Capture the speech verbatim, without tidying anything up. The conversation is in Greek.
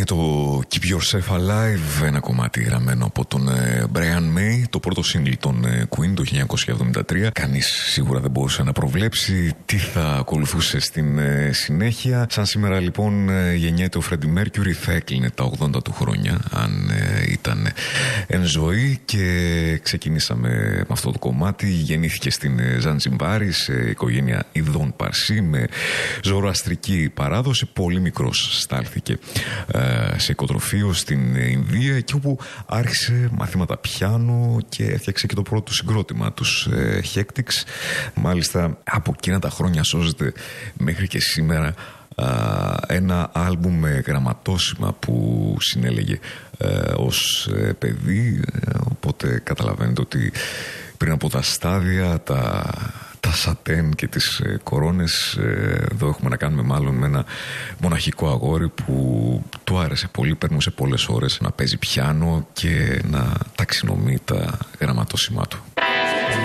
είναι το Keep Yourself Alive, ένα κομμάτι γραμμένο από τον Brian May, το πρώτο single των Queen το χίλια εννιακόσια εβδομήντα τρία. Κανείς σίγουρα δεν μπορούσε να προβλέψει τι θα ακολουθούσε στην συνέχεια. Σαν σήμερα λοιπόν γεννιέται ο Freddie Mercury, θα έκλεινε τα ογδόντα του χρόνια αν ήταν εν ζωή, και ξεκινήσαμε με αυτό το κομμάτι. Γεννήθηκε στην Ζανζιμπάρη σε οικογένεια Ιδών Παρσί με ζωροαστρική παράδοση. Πολύ μικρός στάλθηκε σε οικοτροφείο στην Ινδία, εκεί όπου άρχισε μαθήματα πιάνο και έφτιαξε και το πρώτο του συγκρότημα, τους Hectics. Μάλιστα από εκείνα τα χρόνια σώζεται μέχρι και σήμερα ένα άλμπουμ με γραμματόσημα που συνέλεγε ως παιδί, οπότε καταλαβαίνετε ότι πριν από τα στάδια, τα τα σατέν και τις κορώνες, εδώ έχουμε να κάνουμε μάλλον με ένα μοναχικό αγόρι που του άρεσε πολύ, περνούσε πολλές ώρες να παίζει πιάνο και να ταξινομεί τα γραμματόσημά του.